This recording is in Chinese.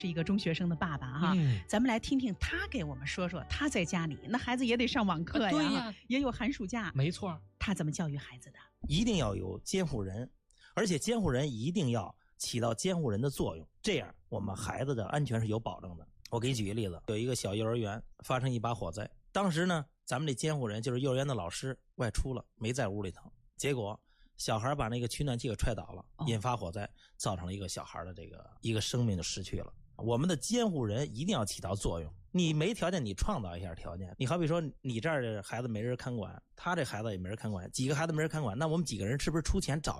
是一个中学生的爸爸哈，咱们来听听他给我们说说他在家里，那孩子也得上网课呀， 对呀， 也有寒暑假， 没错， 他怎么教育孩子的？ 一定要有监护人，而且监护人一定要起到监护人的作用，这样我们孩子的安全是有保证的。我给你举个例子，有一个小幼儿园发生一把火灾，当时呢，咱们这监护人就是幼儿园的老师外出了，没在屋里头，结果小孩把那个取暖器给踹倒了，引发火灾，造成了一个小孩的一个生命就失去了。我们的监护人一定要起到作用，你没条件你创造一下条件，你好比说你这儿的孩子没人看管，他这孩子也没人看管，几个孩子没人看管，那我们几个人是不是出钱找